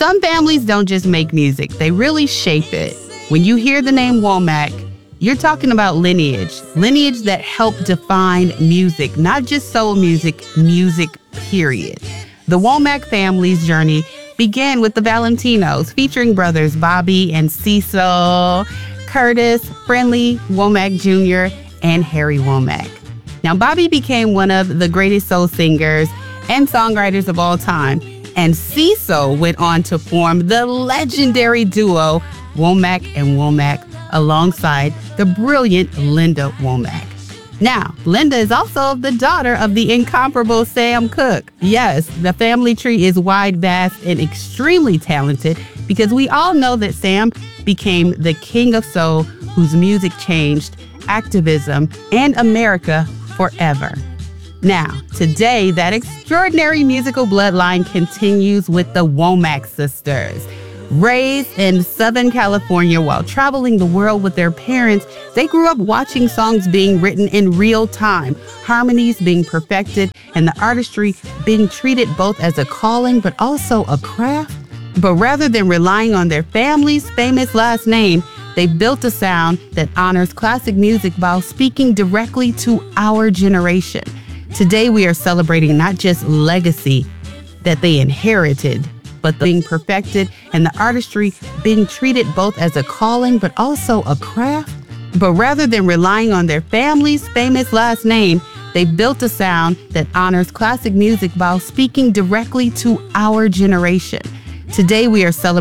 Some families don't just make music, they really shape it. When you hear the name Womack, you're talking about lineage that helped define music, not just soul music, music, period. The Womack family's journey began with the Valentinos, featuring brothers Bobby and Cecil, Curtis, Friendly Womack Jr., and Harry Womack. Now, Bobby became one of the greatest soul singers and songwriters of all time, and Cecil went on to form the legendary duo Womack and Womack alongside the brilliant Linda Womack. Now, Linda is also the daughter of the incomparable Sam Cooke. Yes, the family tree is wide, vast, and extremely talented because we all know that Sam became the king of soul whose music changed activism and America forever. Now, today, that extraordinary musical bloodline continues with the Womack sisters. Raised in Southern California while traveling the world with their parents, they grew up watching songs being written in real time, harmonies being perfected, and the artistry being treated both as a calling but also a craft. But rather than relying on their family's famous last name, they built a sound that honors classic music while speaking directly to our generation. Today, we are celebrating not just legacy that they inherited, but being perfected and the artistry being treated both as a calling but also a craft. But rather than relying on their family's famous last name, they built a sound that honors classic music while speaking directly to our generation. Today, we are celebrating